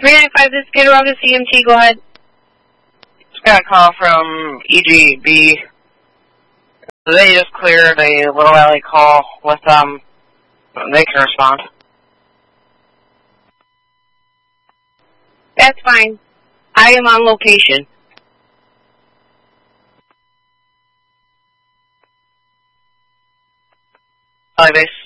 395, this is Kitterega CMT, go ahead. Just got a call from EGB. They just cleared a Little Valley call with, they can respond. That's fine. I am on location. Valley base.